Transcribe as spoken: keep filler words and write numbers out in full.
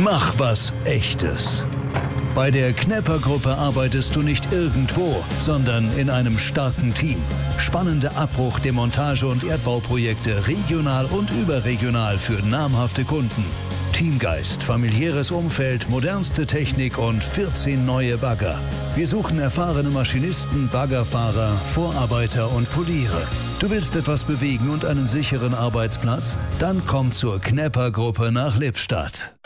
Mach was Echtes. Bei der Knepper-Gruppe arbeitest du nicht irgendwo, sondern in einem starken Team. Spannende Abbruch-, Demontage- und Erdbauprojekte regional und überregional für namhafte Kunden. Teamgeist, familiäres Umfeld, modernste Technik und vierzehn neue Bagger. Wir suchen erfahrene Maschinisten, Baggerfahrer, Vorarbeiter und Poliere. Du willst etwas bewegen und einen sicheren Arbeitsplatz? Dann komm zur Knepper-Gruppe nach Lippstadt.